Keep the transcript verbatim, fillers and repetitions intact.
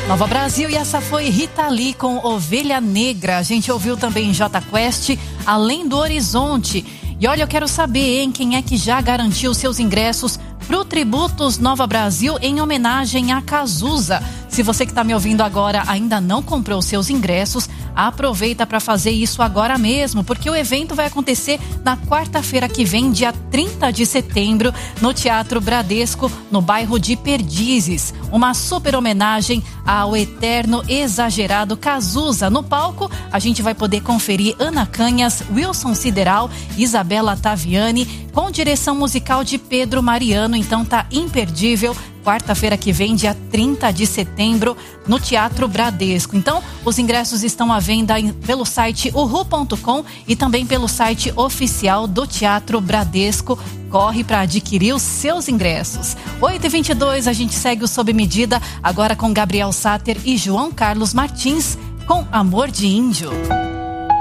Nova Brasil, e essa foi Rita Lee com Ovelha Negra. A gente ouviu também Jota Quest, Além do Horizonte. E olha, eu quero saber, hein, quem é que já garantiu seus ingressos pro Tributos Nova Brasil em homenagem a Cazuza. Se você que está me ouvindo agora ainda não comprou seus ingressos, aproveita para fazer isso agora mesmo, porque o evento vai acontecer na quarta-feira que vem, dia trinta de setembro, no Teatro Bradesco, no bairro de Perdizes. Uma super homenagem ao eterno exagerado Cazuza. No palco, a gente vai poder conferir Ana Canhas, Wilson Sideral, Isabela Taviani, com direção musical de Pedro Mariano. Então tá imperdível. Quarta-feira que vem, dia trinta de setembro, no Teatro Bradesco. Então, os ingressos estão à venda em, pelo site uhu ponto com e também pelo site oficial do Teatro Bradesco. Corre para adquirir os seus ingressos. oito e vinte e dois, a gente segue o Sob Medida, agora com Gabriel Sáter e João Carlos Martins, com Amor de Índio.